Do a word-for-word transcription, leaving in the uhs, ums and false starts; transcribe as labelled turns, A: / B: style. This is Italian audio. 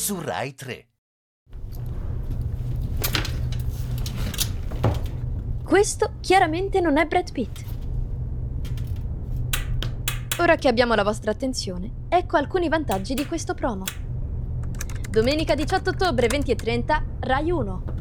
A: su Rai tre.
B: Questo chiaramente non è Brad Pitt. Ora che abbiamo la vostra attenzione, ecco alcuni vantaggi di questo promo. Domenica diciotto ottobre venti e trenta, Rai uno.